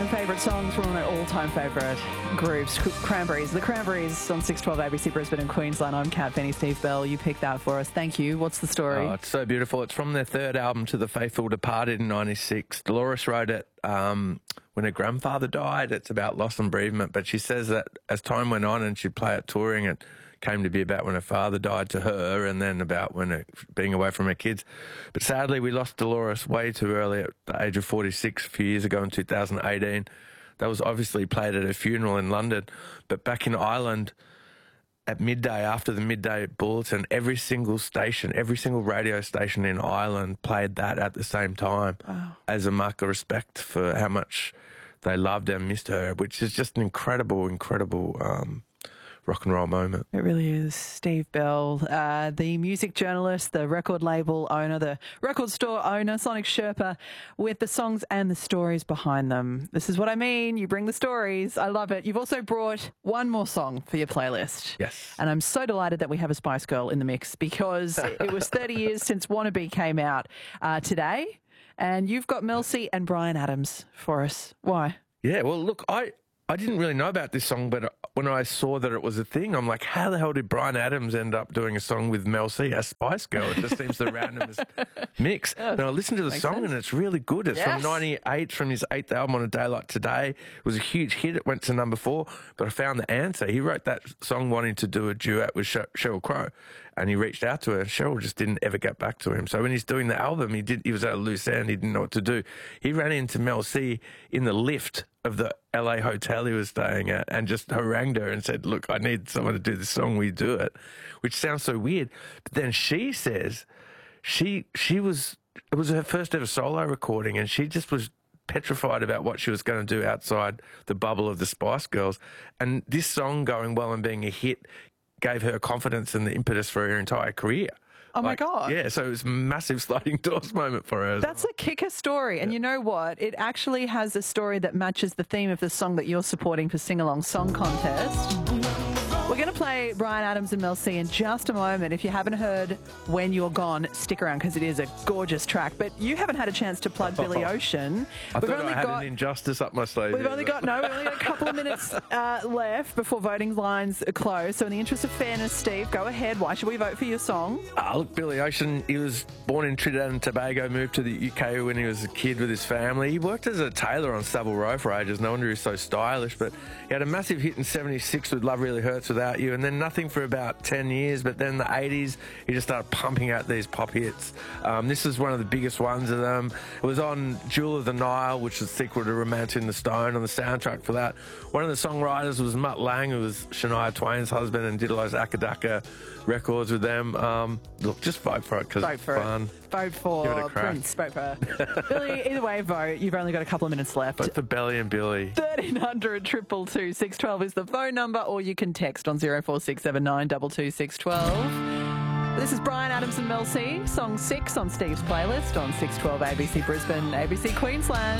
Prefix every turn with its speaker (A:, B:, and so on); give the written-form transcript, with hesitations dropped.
A: all-time favourite songs from one of my all-time favourite groups, Cranberries. The Cranberries on 612 ABC Brisbane and Queensland. I'm Kat Finney. Steve Bell, you picked that for us. Thank you. What's the story?
B: Oh, it's so beautiful. It's from their third album, To the Faithful Departed, in 96. Dolores wrote it when her grandfather died. It's about loss and bereavement, but she says that as time went on and she'd play it touring, it came to be about when her father died to her and then about when being away from her kids. But sadly, we lost Dolores way too early at the age of 46 a few years ago in 2018. That was obviously played at her funeral in London. But back in Ireland, at midday, after the midday bulletin, every single station, every single radio station in Ireland played that at the same time.
A: Wow.
B: As a mark of respect for how much they loved and missed her, which is just an incredible rock and roll moment.
A: It really is. Steve Bell, the music journalist, the record label owner, the record store owner, Sonic Sherpa, with the songs and the stories behind them. This is what I mean. You bring the stories. I love it. You've also brought one more song for your playlist.
B: Yes.
A: And I'm so delighted that we have a Spice Girl in the mix because it was 30 years since Wannabe came out today. And you've got Mel C and Bryan Adams for us. Why?
B: Yeah, well, look, I didn't really know about this song, but when I saw that it was a thing, I'm like, how the hell did Bryan Adams end up doing a song with Mel C, a Spice Girl? It just seems the randomest mix. And I listened to the song and it's really good. It's from 98, from his 8th album, On a Day Like Today. It was a huge hit. It went to number 4, but I found the answer. He wrote that song wanting to do a duet with Sheryl Crow, and he reached out to her, and Sheryl just didn't ever get back to him. So when he's doing the album, he was at a loose end. He didn't know what to do. He ran into Mel C in the lift of the LA hotel he was staying at and just harangued her and said, look, I need someone to do this song, we do it, which sounds so weird. But then she says it was her first ever solo recording and she just was petrified about what she was going to do outside the bubble of the Spice Girls. And this song going well and being a hit gave her confidence and the impetus for her entire career.
A: Oh, my God.
B: Yeah, so it was a massive sliding doors moment for her.
A: That's a kicker story. And you know what? It actually has a story that matches the theme of the song that you're supporting for Sing Along Song Contest. We're going to play Bryan Adams and Mel C in just a moment. If you haven't heard When You're Gone, stick around because it is a gorgeous track. But you haven't had a chance to plug Billy Ocean.
B: I thought I had an injustice up my sleeve.
A: We've only got a couple of minutes left before voting lines close. So in the interest of fairness, Steve, go ahead. Why should we vote for your song?
B: Look, Billy Ocean, he was born in Trinidad and Tobago, moved to the UK when he was a kid with his family. He worked as a tailor on Savile Row for ages. No wonder he was so stylish. But he had a massive hit in 76 with Love Really Hurts Without You, and then nothing for about 10 years. But then the 80s, he just started pumping out these pop hits. This is one of the biggest ones of them. It was on Jewel of the Nile, which is the sequel to Romantic in the Stone, on the soundtrack for that. One of the songwriters was Mutt Lange, who was Shania Twain's husband and did all those Akadaka records with them. Look, just vote for it because it's fun.
A: Vote for Prince. Vote for Billy. Either way, vote. You've only got a couple of minutes left.
B: Vote for Belly and Billy.
A: 1300 222 612 is the phone number, or you can text on 04679 22 612. This is Bryan Adams and Mel C, song 6 on Steve's playlist on 612 ABC Brisbane, ABC Queensland.